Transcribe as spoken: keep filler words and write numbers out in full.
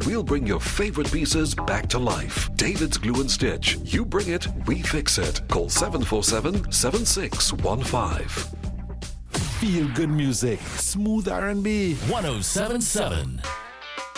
we'll bring your favorite pieces back to life. David's Glue and Stitch. You bring it, we fix it. Call seven four seven, seven six one five. Feel good music, smooth R and B. one oh seven point seven